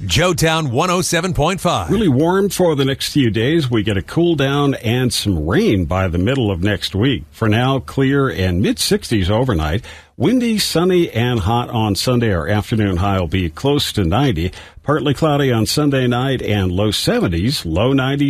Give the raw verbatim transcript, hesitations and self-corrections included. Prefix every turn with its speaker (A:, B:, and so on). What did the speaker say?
A: Joetown one oh seven point five.
B: Really warm for the next few days. We get a cool down and some rain by the middle of next week. For now, clear and mid-sixties overnight. Windy, sunny, and hot on Sunday. Our afternoon high will be close to ninety. Partly cloudy on Sunday night and low seventies, low nineties.